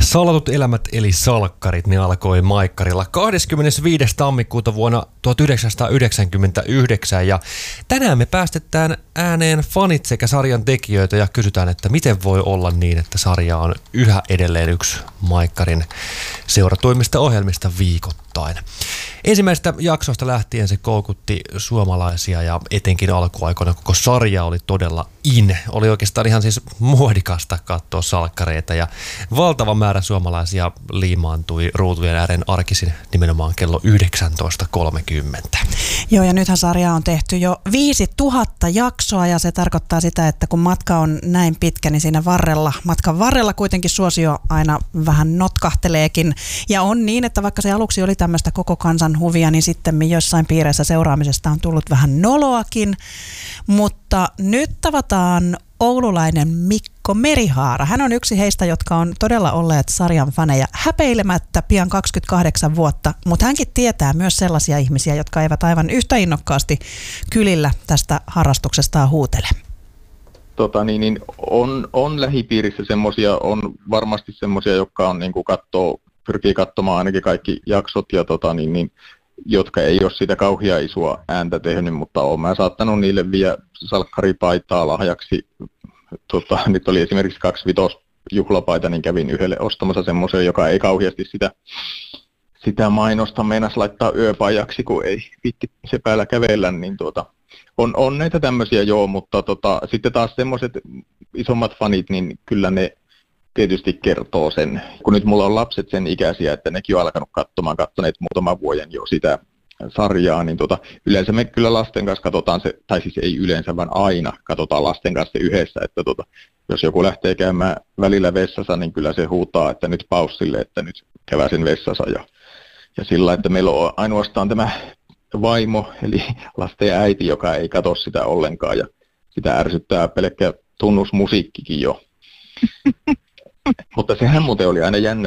Salatut elämät eli salkkarit, ne alkoi Maikkarilla 25. tammikuuta vuonna 1999 ja tänään me päästetään ääneen fanit sekä sarjan tekijöitä ja kysytään, että miten voi olla niin, että sarja on yhä edelleen yksi Maikkarin seuratuimmista ohjelmista viikoittain. Ensimmäisestä jaksosta lähtien se koukutti suomalaisia ja etenkin alkuaikoina koko sarja oli todella Oli oikeastaan ihan siis muodikasta katsoa salkkareita ja valtava määrä suomalaisia liimaantui ruutujen ääreen arkisin nimenomaan kello 19.30. Joo, ja nythän sarja on tehty jo 5000 jaksoa ja se tarkoittaa sitä, että kun matka on näin pitkä, niin siinä matkan varrella kuitenkin suosio aina vähän notkahteleekin. Ja on niin, että vaikka se aluksi oli tämmöistä koko kansan huvia, niin sitten jossain piireissä seuraamisesta on tullut vähän noloakin. Mutta nyt tavataan oululainen Mikko Merihaara. Hän on yksi heistä, jotka on todella olleet sarjan faneja häpeilemättä pian 28 vuotta, mutta hänkin tietää myös sellaisia ihmisiä, jotka eivät aivan yhtä innokkaasti kylillä tästä harrastuksestaan huutele. On lähipiirissä semmoisia, on varmasti semmoisia, jotka on pyrkii katsomaan ainakin kaikki jaksot ja jotka ei ole sitä kauhean isoa ääntä tehnyt, mutta olen mä saattanut niille vielä salkkaripaitaa lahjaksi. Nyt oli esimerkiksi 25 juhlapaita, niin kävin yhdelle ostamassa semmoisen, joka ei kauheasti sitä mainosta meinasi laittaa yöpajaksi, kun ei viitti se päällä kävellä, niin on näitä tämmöisiä joo, mutta sitten taas semmoiset isommat fanit, niin kyllä ne tietysti kertoo sen. Kun nyt mulla on lapset sen ikäisiä, että nekin on alkanut katsoneet muutaman vuoden jo sitä sarjaa, niin yleensä me kyllä lasten kanssa katsotaan se, tai siis ei yleensä, vaan aina katsotaan lasten kanssa se yhdessä, että jos joku lähtee käymään välillä vessassa, niin kyllä se huutaa, että nyt paussille, että nyt käväsen vessassa ja sillä, että meillä on ainoastaan tämä vaimo, eli lasten äiti, joka ei katso sitä ollenkaan ja sitä ärsyttää pelkkä tunnusmusiikkikin jo. Mutta sehän muuten oli aina jännä